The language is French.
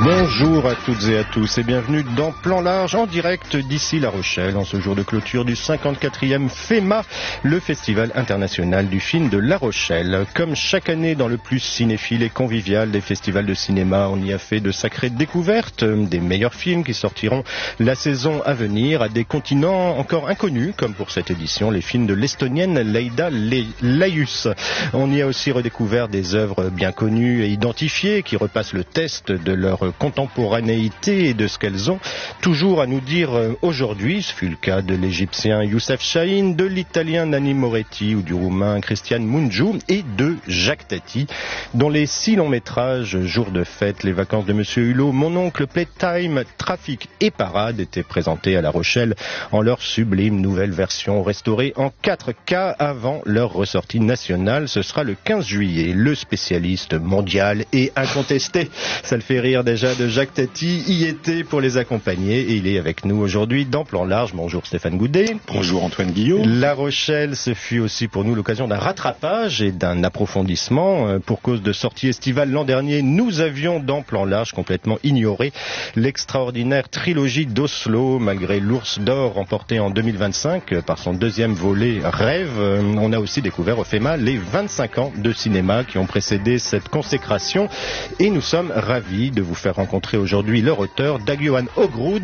Bonjour à toutes et à tous et bienvenue dans Plan Large en direct d'ici La Rochelle en ce jour de clôture du 54e FEMA, le Festival international du film de La Rochelle. Comme chaque année dans le plus cinéphile et convivial des festivals de cinéma, on y a fait de sacrées découvertes, des meilleurs films qui sortiront la saison à venir à des continents encore inconnus, comme pour cette édition les films de l'Estonienne Leida Laius. On y a aussi redécouvert des œuvres bien connues et identifiées qui repassent le test de leur contemporanéité et de ce qu'elles ont toujours à nous dire aujourd'hui. Ce fut le cas de l'Égyptien Youssef Chahine, de l'Italien Nanni Moretti ou du Roumain Cristian Mungiu et de Jacques Tati, dont les 6 longs métrages Jour de fête, Les vacances de Monsieur Hulot, Mon oncle, Playtime, Trafic et Parade étaient présentés à La Rochelle en leur sublime nouvelle version restaurée en 4K avant leur ressortie nationale. Ce sera le 15 juillet. Le spécialiste mondial et incontesté, ça le fait rire déjà, de Jacques Tati y était pour les accompagner et il est avec nous aujourd'hui dans Plan Large. Bonjour Stéphane Goudet. Bonjour Antoine Guillot. La Rochelle, ce fut aussi pour nous l'occasion d'un rattrapage et d'un approfondissement. Pour cause de sortie estivale l'an dernier, nous avions dans Plan Large complètement ignoré l'extraordinaire trilogie d'Oslo, malgré l'Ours d'Or remporté en 2025 par son deuxième volet Rêve. On a aussi découvert au FEMA les 25 ans de cinéma qui ont précédé cette consécration et nous sommes ravis de vous faire rencontrer aujourd'hui leur auteur, Dag Johan Ågrud,